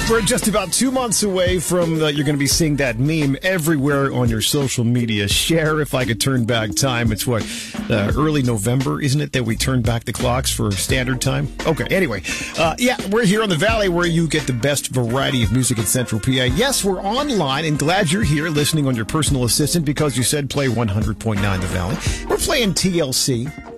We're just about 2 months away from you're going to be seeing that meme everywhere on your social media. Share if I could turn back time. It's what, early November, isn't it, that we turn back the clocks for standard time? Okay, anyway. We're here on the Valley where you get the best variety of music in Central PA. Yes, we're online and glad you're here listening on your personal assistant because you said play 100.9 The Valley. We're playing TLC.